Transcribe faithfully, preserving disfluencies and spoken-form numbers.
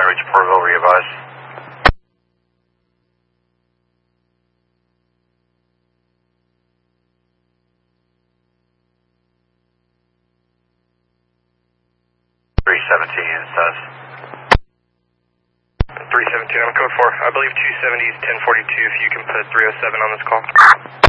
to reach Porterville, re-advise. three seventeen, says. three seventeen, I'm code four. I believe two seventy is ten forty-two. If you can put three oh seven on this call.